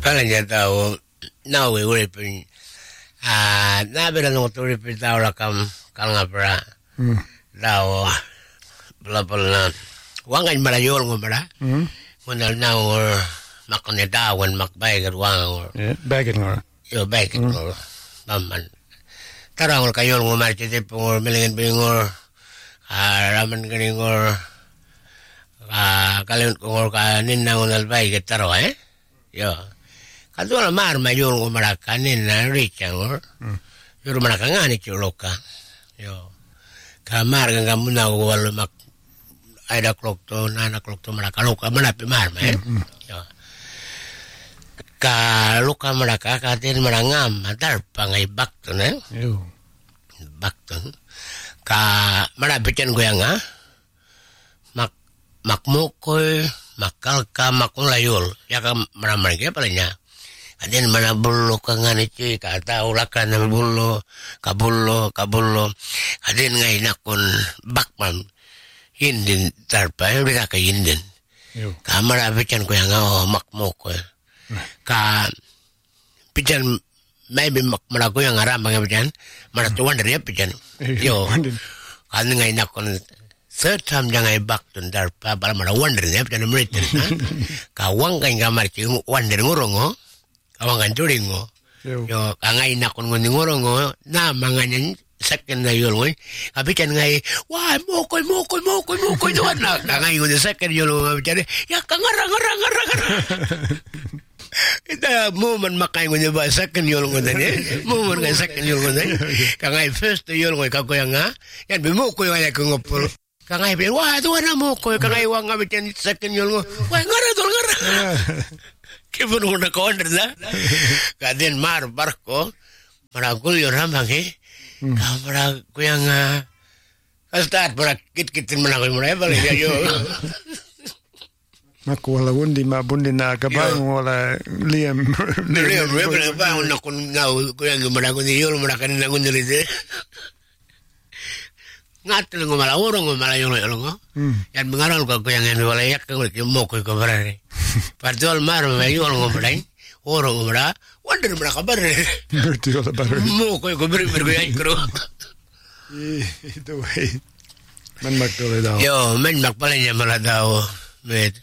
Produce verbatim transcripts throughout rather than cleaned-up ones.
Palanya tao nawe uripin ah nabira no uripin tao lakam kalangapra tao bla-bla wangan malayol ngomara ngonal now makone dawan makbagan wang bagan ngor yo bagan ngor paman tarang kayol ngomar tete pungor melingen pingor ah ramen ngor ah kalian ngor kanin nangonal bay getaro eh yo kadua mar mayol ngomara kanin na richangor yo rumara kangani chuloka yo kamar ganga muna wal mak ada klok to nana klok to mara kaloka mana pe mar men yo ka luka mara ka ka tin mara ngam matar pangai bak to ne yo bak to ka mara pichen goyanga mak mak mokoy makal ka makulayol ya ka mara mara ke palanya adin mana bullo ka ngani ci ka ta ulakan na bullo ka bullo ka bullo adin ngai nakon bakman hindin tarpa ira ka hindin ka mara pichen ko yang oh makmo ko ka pichen maybe mak mara ko yang aram bang pichen mara tuan dari pichen yo kan ngai nakon third time jangai bak tun tarpa bal mara wonder ne pichen meritin ka wang kan gamar ci wonder ngorongo awang kan turingo yo kangai nakon ngorongo na manganyan second na yul ngoy kapitan ngai wah mokoy mokoy mokoy mokoy doan na kangai ngo second yul ngo bicara ya kangarang ngarang ngarang ita moment makai ngo ba second yul ngo dane moment ngai second yul ngo dane kangai first yul ngo ka ko nga yan bi mokoy nga ko ngopol kangai bi wah doan na mokoy kangai wang nga bicara second yul ngo wah ngarang dol ngarang kibun una kawan dah, kadin mar barco, maragul yoram lagi, kamera kuyang kastat berak kit kitin menakui mulai balik ayo. Aku wala wundi ma bundi na kabang wala liam liam liam bang nakun ngau kuyang meragun yul merakan nangun diri. Ngat lengo mala orang mala yolo yolo yan mengaral ko yang en wala yak ko ki mo ko ko bare partol mar me yolo ngomrai oro ngomra wonder mara kabar partol bare mo ko ko bare bare ay kro itu way man makto daw yo men mak pala nya mala daw met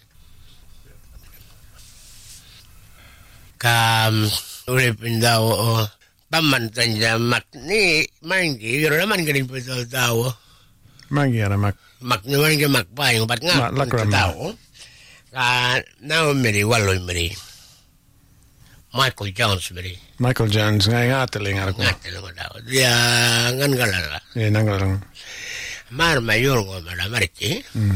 kam ure pindaw paman tanja mak ni mangi yo raman galing pala daw mangi ana mak mak ni wan ke mak pa yung bat nga tao ka now meri walo meri Michael Jones meri Michael Jones ngai ngateling ara ko ngateling daw dia ngan galala e nangalang mar mayor ngo mara mariti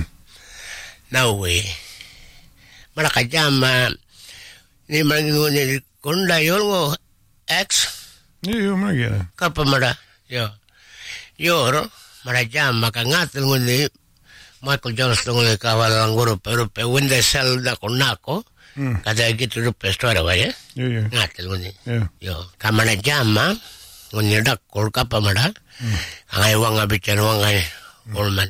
now we mara ka jama ni mangu ni kunda yolgo ex yo magi ka pamara yo yoro marajam maka ngatel ngoni Michael Jones ngoni kawalang guru pero pe wende sel da konako kada gitu rupe story wae yo yo ngatel ngoni yo kamana jama ngoni dak kol kapa mada angai wanga bicara wangai olman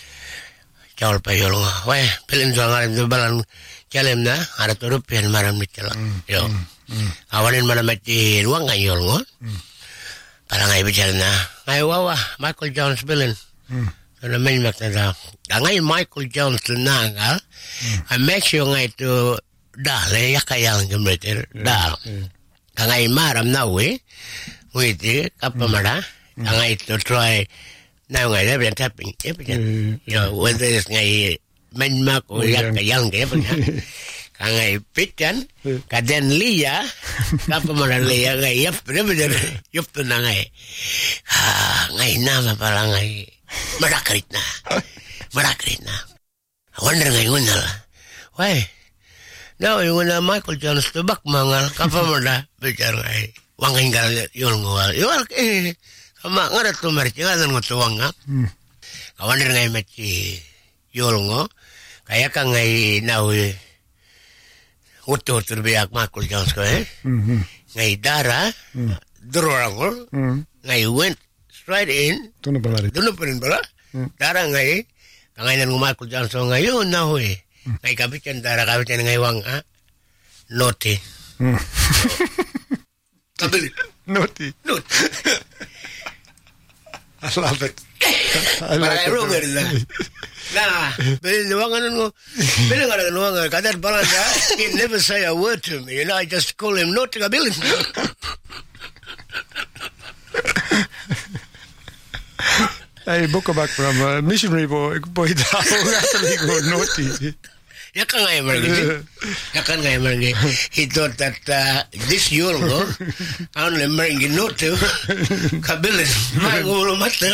chol pe yo wae pelin jangan itu balan calem na ada rupian maram mitela yo awanin mana mati wangai yo ngon parang ay bicara na ay wawa Michael Jones bilin na main mak na ngay Michael Jones na nga ay make sure ngay to dah le yakayang gemreter dah ngay maram na we witi kapamara ngay to try na ngay le tapping yo whether is ngay main mak o yakayang ke kangai pitan kaden liya kapa mara liya ngai yap bener yap ngai ha ngai nama pala ngai marakritna marakritna wonder ngai unal wai now you wanna Michael Jones to bak mangal kapa mara bicara ngai wangai gal yol ngwal yol eh kama ngara to marci ngadan ngoto wanga wonder ngai maci yol ngo kaya ka ngai nawe Uto terbiak Michael Jones ko eh. Ngai dara, dororangol, ngai went straight in. Tuno balari. Tuno perin bala. Dara ngai, kangai nan Michael Jones ngai yun na hui. Ngai kapitan dara kapitan ngai wang ah, noti. Mm. Kabilin. Naughty. Naughty. I love it. I like Para Roger na. Nah, bilin nuangan mo. Bilin nga nuangan. Kadar pala niya, he never say a word to me. You know, I just call him Naughty Kabilin. Hey, Boekebak from uh, missionary boy, boy down, actually go naughty. Yakan nga yung Yakan nga yung He thought that uh, this year ago, only maringi Naughty Kabilin. May gulo mata.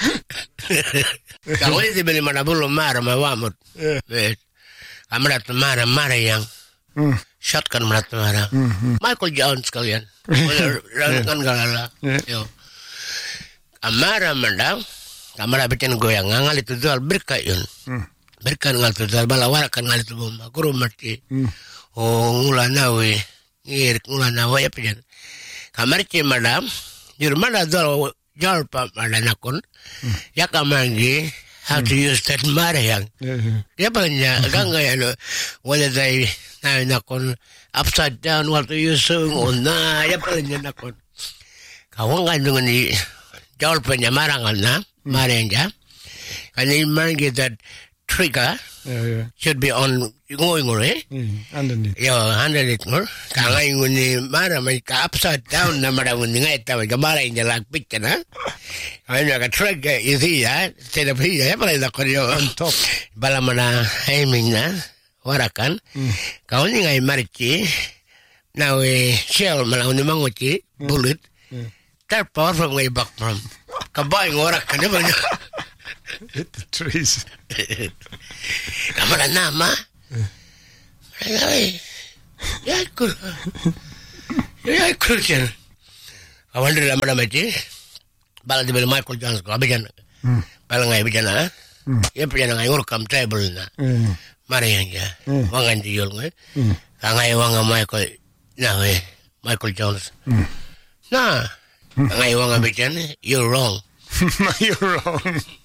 Kau ini beli mana bulu mara mawamut. Kamera tu mara mara yang shotgun mana tu mara. Michael Jones kalian. Kan galala. Yo. Kamera mana? Kamera bikin goyang ngal itu jual berkah yun. Berkah ngal itu jual balawar kan ngal itu bomba. Guru mati. Oh ngula nawe. Ngir ngula nawe ya pijan. Kamera cimada. Jurmana jual jual pa mana nakun. Ya kamangi how to use that mara yang. Ya banyak ganga ya lo. Whether they na nakun upside down what to use or na ya banyak nakun. Kawang kan dengan ni jual penyamarangan na. Maranja, and you might get that trigger Yeah, yeah. should be on going away. Mm, underneath. Yeah, underneath more. Kaya yung ni Mara may ka upside down na Mara yung nga ito may kamara yung nalagpit ka na. Kaya yung ka-trigger you see ya, instead of here, pala yung ako On top. bala mo na aiming na warakan. Kaya yung nga yung marichi na we shell malaw ni manguchi bullet. They're far from way back from. Kabayang orak ka naman. Hit the trees. Kamara nama. Ay, yay ko. Yay ko siya. Kawan din naman naman siya. Bala di ba Michael Jones ko. Abidyan. Bala nga abidyan na. Yan pa yan nga yung table na. Mariyan siya. Wangan di yun nga. Kangay wanga Michael. Na we. Michael Jones. Na. Kangay wanga abidyan. You're wrong. You're wrong.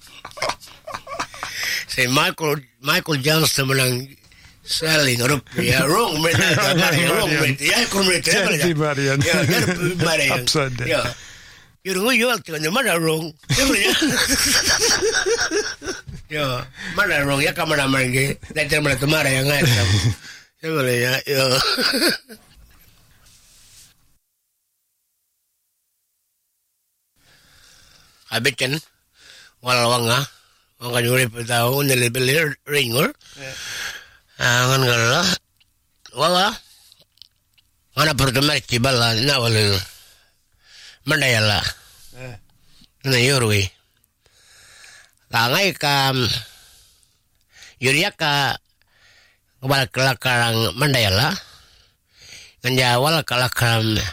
Say Michael Michael Jones naman ang selling or yeah wrong man wrong man yeah kung man Jeremy Marian. yeah Jeremy Marian Upside down. yeah you're who you are to mana wrong yeah mana wrong ya kamera mangi nanti mana tu mara yang ngai ya boleh ya ya abitan walawanga ang kanyuri pa tao nilibili ringer ang ngala wala mana pertama kibala na wala mandayala na yorwi kangai ka yuriya ka wala kalakarang mandayala kanya wala kalakarang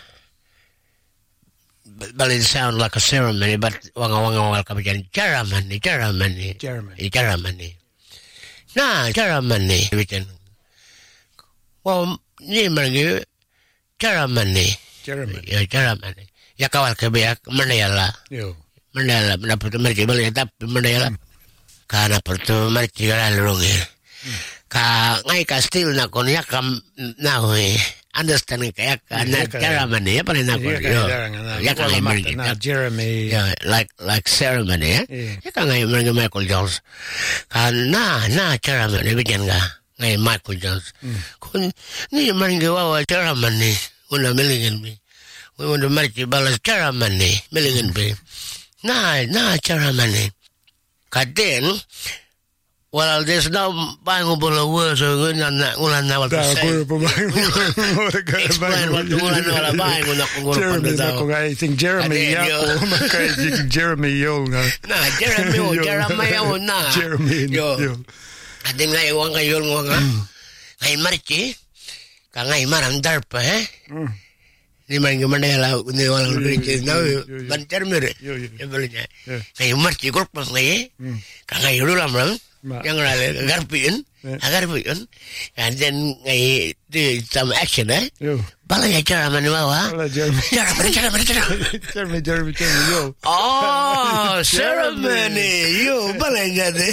but it sounds like a ceremony, but wanga wanga wanga kabijan ceremony, ceremony, Ceremony. ceremony. Nah, ceremony. Kabijan. Well, ni mergi ceremony. Jeremy. Ya ceremony. Ya kawal kebiak mandayala. Yo. Mandayala, dapat mergi balik tapi mandayala. Karena pertama mergi kalau rungi. Ka ngai ka still na kon ya kam na we. Understanding kayak na ceremony apa ni nak ya kan mergi Jeremy yeah like like ceremony ya ya kan ngai mergi Michael Jones kan na na ceremony bikin ga ngai Michael Jones kun ni mergi wawa ceremony una melingin bi una mergi balas ceremony melingin bi na na ceremony kaden. Well, there's no bangable words or ulan na ulan na what to say. Explain what ulan na wala bang una kung Jeremy na kung I think Jeremy ya ko makay Jeremy yo nga. Na Jeremy yo Jeremy yo na. Jeremy yo. Adin nga iwan kayo nga nga. Ngay marchi. Ka ngay marang darpa eh. Ni man yung manila ni walang riches na ban termir. Ebelnya. Ngay marchi grup pas ngay. Ka ngay ulam ram. Yang lalu garpin, garpin, and then I do some action, eh? Balanya cara manuawa. Cara mana cara mana cara. Jeremy, Jeremy, Jeremy, yo. Oh, ceremony, yo balanya deh.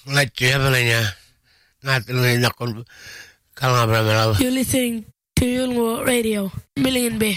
Let's have a not in the Kalabra. You're listening to Yulngo Radio, Million Bay.